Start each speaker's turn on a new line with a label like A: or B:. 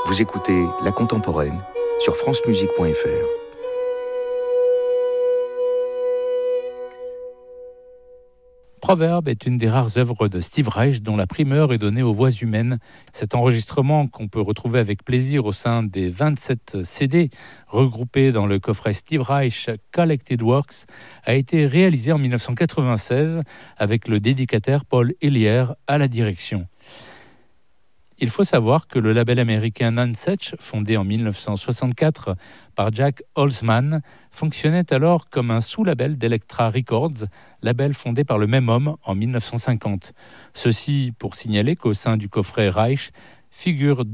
A: Vous écoutez La Contemporaine sur francemusique.fr.
B: Proverbe est une des rares œuvres de Steve Reich dont la primeur est donnée aux voix humaines. Cet enregistrement, qu'on peut retrouver avec plaisir au sein des 27 CD regroupés dans le coffret Steve Reich Collected Works, a été réalisé en 1996 avec le dédicataire Paul Hillier à la direction. Il faut savoir que le label américain Nonesuch, fondé en 1964 par Jack Holzman, fonctionnait alors comme un sous-label d'Elektra Records, label fondé par le même homme en 1950. Ceci pour signaler qu'au sein du coffret Reich figurent